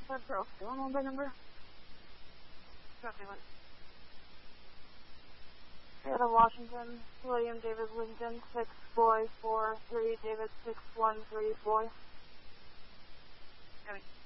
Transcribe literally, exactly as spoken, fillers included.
Red Pearl, still on by number? Copy one. Seattle, Washington, William David Lincoln, six boy four three David six one three four. Copy.